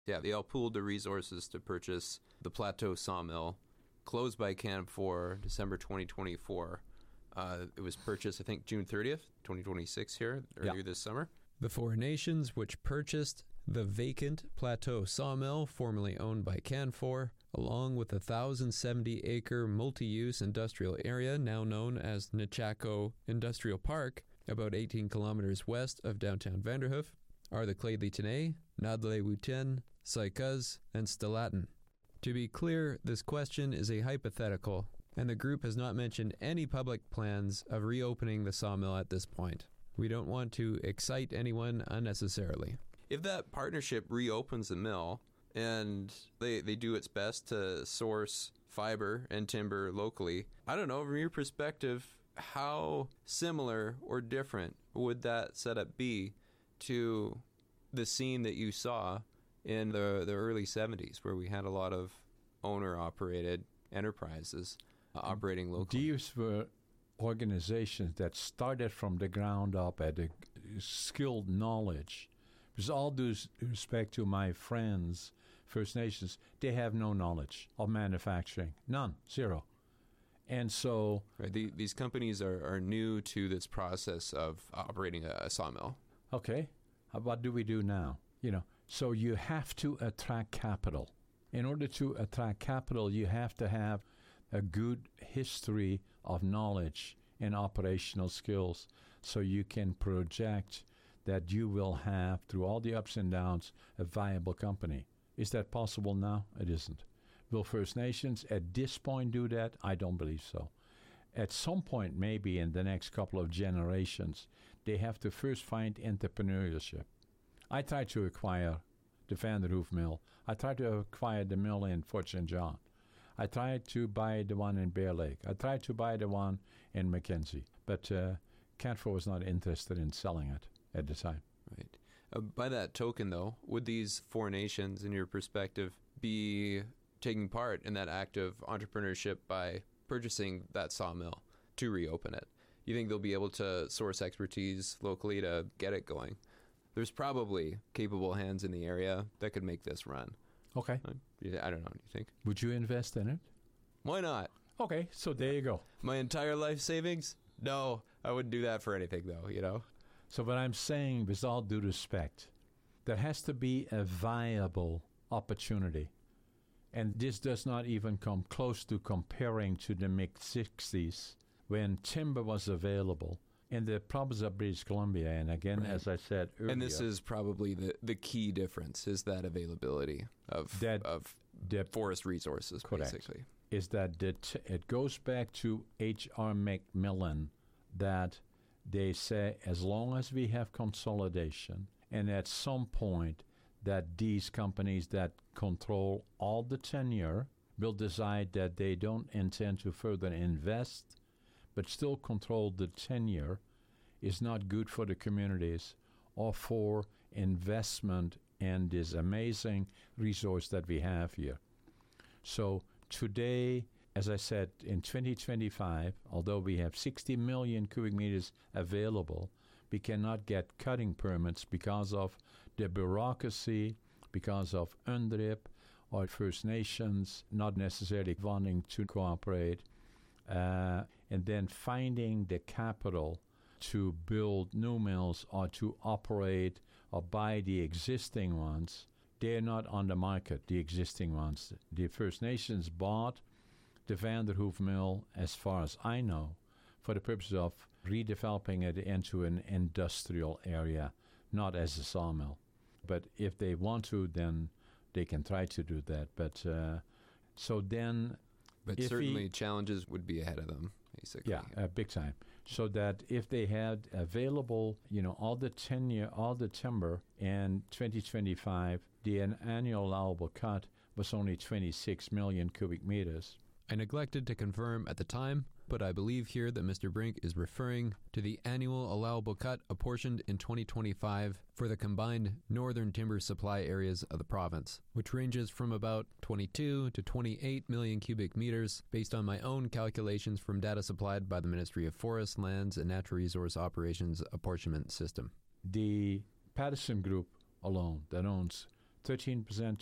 Yeah, they all pooled their resources to purchase the Plateau Sawmill, closed by Canfor December 2024. It was purchased, I think, June 30th, 2026 here, earlier this summer. The four nations which purchased the vacant Plateau Sawmill, formerly owned by Canfor, along with a 1,070-acre multi-use industrial area now known as Nechako Industrial Park, about 18 kilometers west of downtown Vanderhoof, are the Clède-Lê-Tenay, Nadlé-Wouten, Saikuz, and Stalaten. To be clear, this question is a hypothetical, and the group has not mentioned any public plans of reopening the sawmill at this point. We don't want to excite anyone unnecessarily. If that partnership reopens the mill and they do its best to source fiber and timber locally, I don't know, from your perspective, how similar or different would that setup be to the scene that you saw in the early 70s, where we had a lot of owner-operated enterprises operating locally? These were organizations that started from the ground up at a skilled knowledge. With all due respect to my friends, First Nations, they have no knowledge of manufacturing. None. Zero. And so... Right, these companies are new to this process of operating a sawmill. Okay. What do we do now? So you have to attract capital. In order to attract capital, you have to have a good history of knowledge and operational skills so you can project that you will have, through all the ups and downs, a viable company. Is that possible now? It isn't. Will First Nations at this point do that? I don't believe so. At some point, maybe in the next couple of generations, they have to first find entrepreneurship. I tried to acquire the Vanderhoof mill. I tried to acquire the mill in Fort St. John. I tried to buy the one in Bear Lake. I tried to buy the one in Mackenzie. But Canfor was not interested in selling it at the time. Right. By that token, though, would these four nations, in your perspective, be taking part in that act of entrepreneurship by purchasing that sawmill to reopen it? You think they'll be able to source expertise locally to get it going? There's probably capable hands in the area that could make this run. Okay. I don't know. Do you think? Would you invest in it? Why not? Okay, so there you go. My entire life savings? No, I wouldn't do that for anything, though, So what I'm saying, with all due respect, there has to be a viable opportunity. And this does not even come close to comparing to the mid-60s when timber was available in the province of British Columbia. And again, right, as I said earlier... And this is probably the key difference, is that availability of forest resources, correct, basically. Is that it goes back to H.R. Macmillan, that they say as long as we have consolidation, and at some point that these companies that control all the tenure will decide that they don't intend to further invest, but still control the tenure, is not good for the communities or for investment in this amazing resource that we have here. So today, as I said, in 2025, although we have 60 million cubic meters available, we cannot get cutting permits because of the bureaucracy, because of UNDRIP, or First Nations not necessarily wanting to cooperate, and then finding the capital to build new mills or to operate or buy the existing ones. They're not on the market, the existing ones. The First Nations bought the Vanderhoof mill, as far as I know, for the purpose of redeveloping it into an industrial area, not as a sawmill. But if they want to, then they can try to do that. But certainly challenges would be ahead of them, basically. Yeah, big time. So that if they had available, all the timber in 2025, the annual allowable cut was only 26 million cubic meters. I neglected to confirm at the time, but I believe here that Mr. Brink is referring to the annual allowable cut apportioned in 2025 for the combined northern timber supply areas of the province, which ranges from about 22 to 28 million cubic meters based on my own calculations from data supplied by the Ministry of Forests, Lands and Natural Resource Operations apportionment system. The Patterson Group alone, that owns 13%,